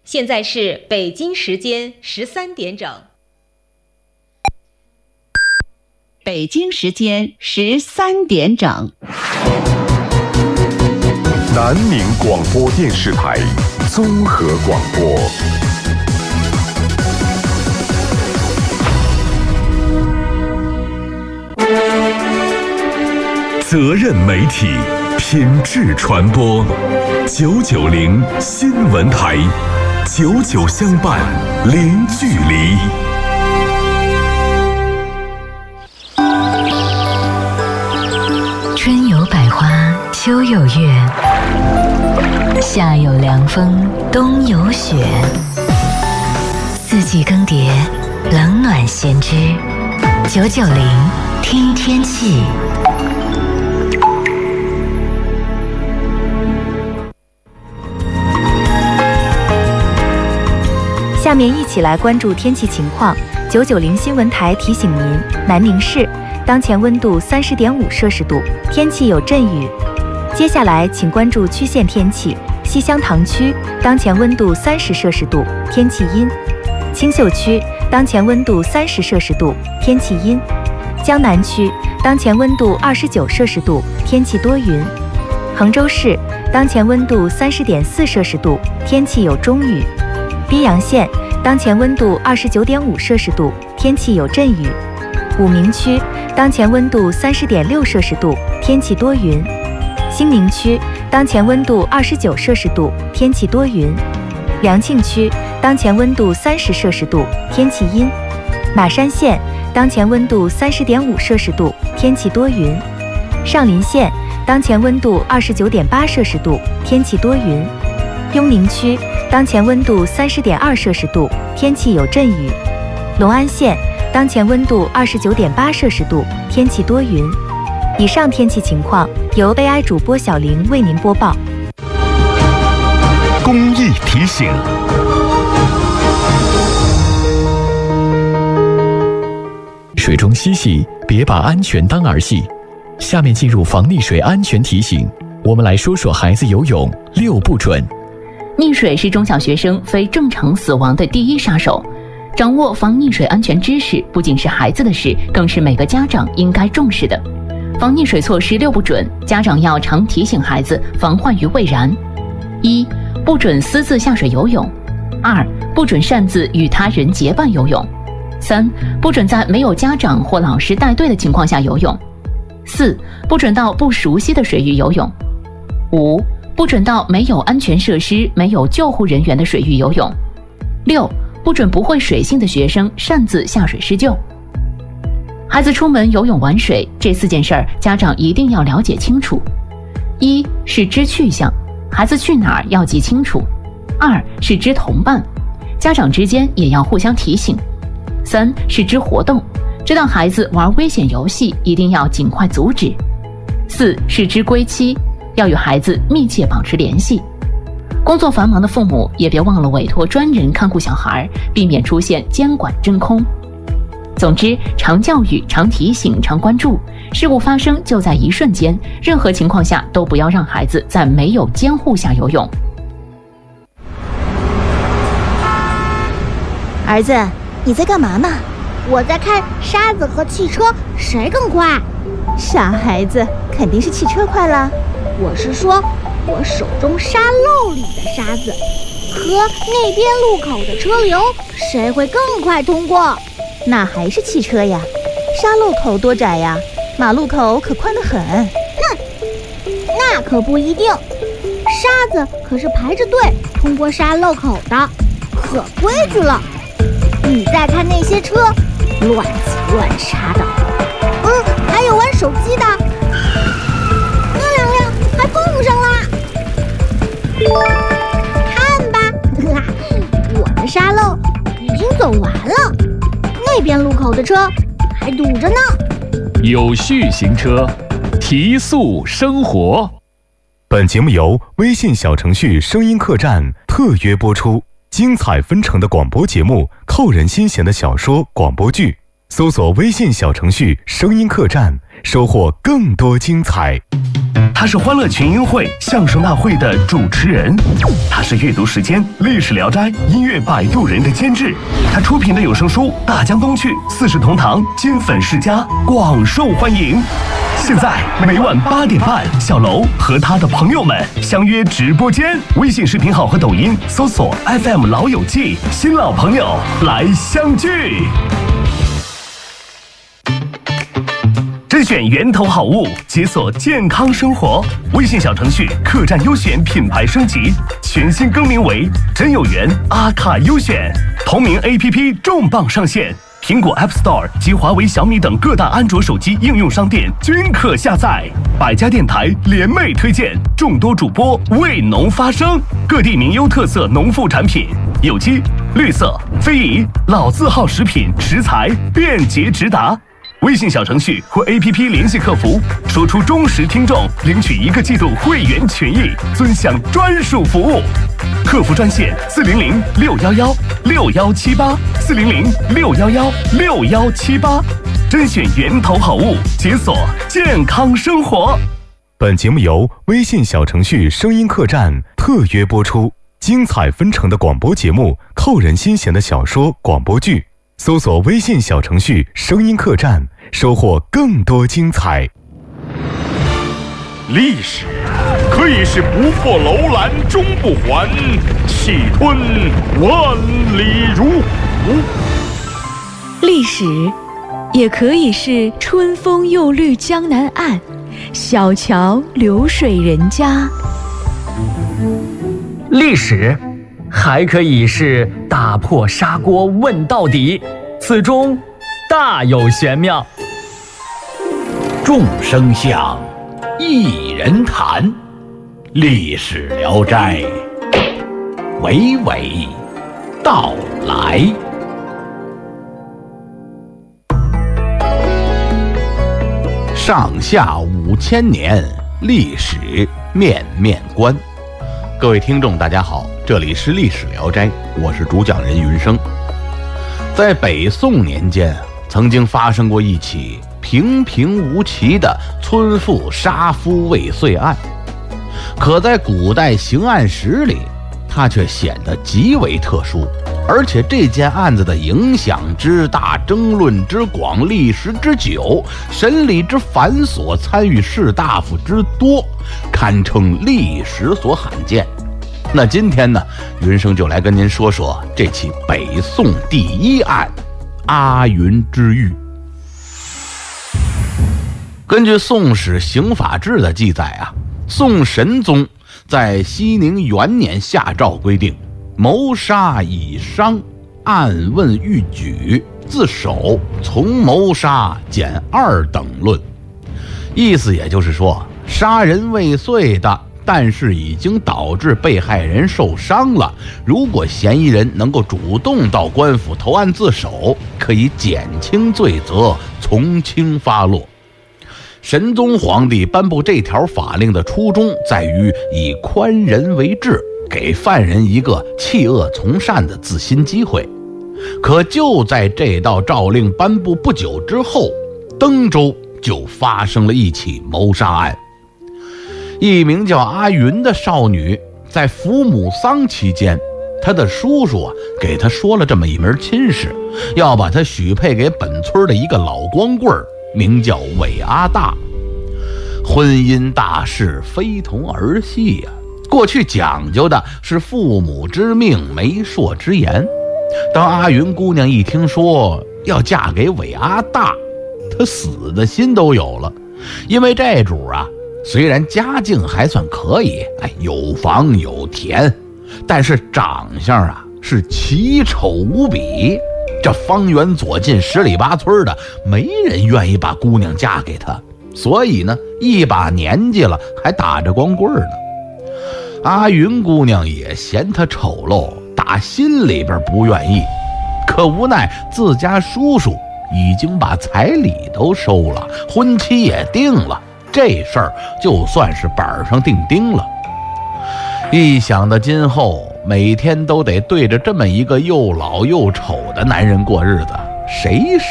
现在是北京时间13点整。 北京时间13点整。 南宁广播电视台综合广播。责任媒体，品质传播。990新闻台，99相伴，零距离。 春有百花，秋有月，夏有凉风，冬有雪。四季更迭，冷暖先知。990听天气。 下面一起来关注天气情况。990新闻台提醒您，南宁市当前温度30.5摄氏度，天气有阵雨。接下来请关注区县天气。西乡塘区当前温度30摄氏度，天气阴。青秀区当前温度30摄氏度，天气阴。江南区当前温度29摄氏度，天气多云。衡州市当前温度30.4摄氏度，天气有中雨。宾阳县当前温度29.5摄氏度，天气有阵雨。武鸣区当前温度30.6摄氏度，天气多云。兴宁区当前温度29摄氏度，天气多云。良庆区当前温度30摄氏度，天气阴。马山县当前温度30.5摄氏度，天气多云。上林县当前温度29.8摄氏度，天气多云。雍宁区当前温度30.2摄氏度，天气有阵雨。隆安县当前温度29.8摄氏度，天气多云。以上天气情况由 AI 主播小玲为您播报。 公益提醒： 水中嬉戏，别把安全当儿戏。下面进入防溺水安全提醒，我们来说说孩子游泳6不准。 溺水是中小学生非正常死亡的第一杀手，掌握防溺水安全知识不仅是孩子的事，更是每个家长应该重视的。防溺水措施6不准，家长要常提醒孩子防患于未然。1. 不准私自下水游泳。2. 不准擅自与他人结伴游泳。3. 不准在没有家长或老师带队的情况下游泳。4. 不准到不熟悉的水域游泳。5. 不准到没有安全设施、没有救护人员的水域游泳。6. 不准不会水性的学生擅自下水施救。孩子出门游泳玩水，这4件事儿，家长一定要了解清楚。1是知去向，孩子去哪儿要记清楚。2是知同伴，家长之间也要互相提醒。3是知活动，知道孩子玩危险游戏，一定要尽快阻止。4是知归期，要与孩子密切保持联系。工作繁忙的父母也别忘了委托专人看护小孩，避免出现监管真空。总之，常教育、常提醒、常关注，事故发生就在一瞬间，任何情况下都不要让孩子在没有监护下游泳。 儿子，你在干嘛呢？ 我在看沙子和汽车谁更快。 傻孩子，肯定是汽车快了。 我是说，我手中沙漏里的沙子和那边路口的车流，谁会更快通过？ 那还是汽车呀，沙漏口多窄呀，马路口可宽得很。 那可不一定，沙子可是排着队通过沙漏口的，可规矩了。你再看那些车，乱挤乱插的，还有玩手机的，那2辆还碰上了。看吧，我的沙漏已经走完了，那边路口的车还堵着呢。 有序行车，提速生活。 本节目由微信小程序声音客栈特约播出，精彩纷呈的广播节目，扣人心弦的小说广播剧，搜索微信小程序声音客栈，收获更多精彩。 他是欢乐群英会相声大会的主持人，他是阅读时间历史聊斋音乐摆渡人的监制，他出品的有声书《大江东去》《四世同堂》金粉世家广受欢迎。现在每晚8点半，小楼和他的朋友们相约直播间，微信视频号和抖音搜索 FM 老友记，新老朋友来相聚。甄选源头好物，解锁健康生活。微信小程序客栈优选品牌升级，全新更名为真有缘阿卡优选。同名 APP 重磅上线，苹果 App Store 及华为、小米等各大安卓手机应用商店均可下载。百家电台联袂推荐，众多主播为农发声，各地名优特色农副产品，有机、绿色、非遗、老字号食品食材便捷直达。微信小程序或 APP 联系客服，说出忠实听众，领取1个季度会员权益，尊享专属服务。客服专线400-611-6178，400-611-6178，甄选源头好物，解锁健康生活。 本节目由微信小程序声音客栈特约播出，精彩纷呈的广播节目，扣人心弦的小说广播剧。搜索微信小程序声音客栈，收获更多精彩。 历史可以是不破楼兰终不还，气吞万里如虎。 历史也可以是春风又绿江南岸，小桥流水人家。 历史还可以是打破砂锅问到底，此中大有玄妙。 众生相，一人谈，历史聊斋，娓娓道来。上下5000年，历史面面观。各位听众大家好，这里是历史聊斋，我是主讲人云生。在北宋年间，曾经发生过一起平平无奇的村妇杀夫未遂案，可在古代刑案史里，它却显得极为特殊，而且这件案子的影响之大，争论之广，历时之久，审理之繁琐，参与士大夫之多，堪称历史所罕见。那今天呢，云生就来跟您说说这起北宋第一案阿云之狱。根据《宋史刑法志》的记载啊，宋神宗在熙宁元年下诏规定，谋杀以伤，按问欲举，自首，从谋杀减2等论。意思也就是说，杀人未遂的，但是已经导致被害人受伤了，如果嫌疑人能够主动到官府投案自首，可以减轻罪责，从轻发落。神宗皇帝颁布这条法令的初衷在于以宽仁为治，给犯人一个弃恶从善的自新机会。可就在这道诏令颁布不久之后，登州就发生了一起谋杀案。一名叫阿云的少女在抚母丧期间，她的叔叔给她说了这么一门亲事，要把她许配给本村的一个老光棍，名叫韦阿大。婚姻大事非同儿戏啊，过去讲究的是父母之命，媒妁之言。当阿云姑娘一听说要嫁给韦阿大，她死的心都有了。因为这主啊，虽然家境还算可以，有房有田，但是长相啊是奇丑无比。这方圆左近10里8村的，没人愿意把姑娘嫁给他，所以呢，一把年纪了还打着光棍呢。阿云姑娘也嫌他丑陋，打心里边不愿意，可无奈自家叔叔已经把彩礼都收了，婚期也定了，这事儿就算是板上钉钉了。一想到今后每天都得对着这么一个又老又丑的男人过日子，谁